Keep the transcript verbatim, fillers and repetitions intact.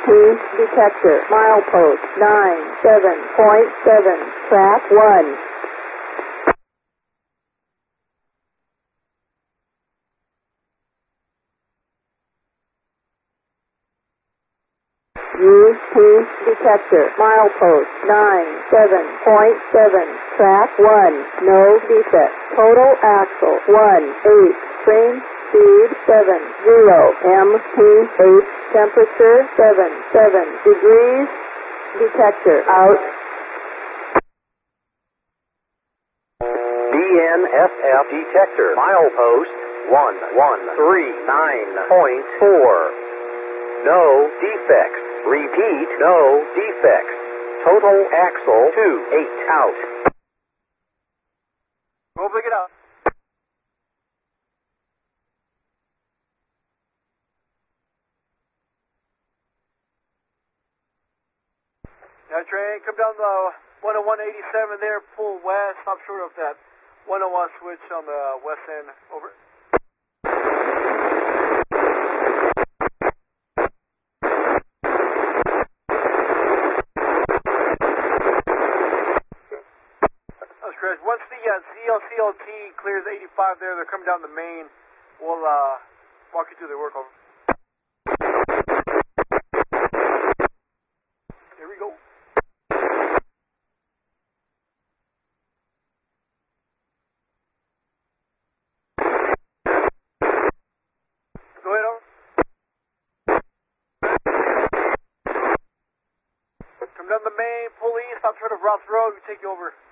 T detector, milepost nine seven point seven, track one. U T detector, milepost nine seven point seven, track one, no defect. Total axle one eight, train speed seven zero, M T eight, temperature seven seven degrees, detector out. D N S F detector, milepost one one three nine point four, no defects. Repeat, no defects. Total axle two eight, out. Go pick it up. Now train, come down the one oh one eighty-seven there, pull west, stop short of that one oh one switch on the west end, over. Once the uh, C L C L T clears eighty-five there, they're coming down the main. We'll uh, walk you through their work over. Here we go. Go ahead, over. Come down the main, pull east, stop short of Ross Road, we take you over.